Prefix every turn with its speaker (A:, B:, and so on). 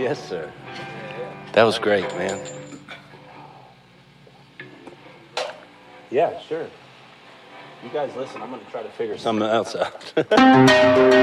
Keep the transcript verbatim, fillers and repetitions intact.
A: Yes, sir. That was great, man. Yeah, sure. You guys listen. I'm going to try to figure something else out.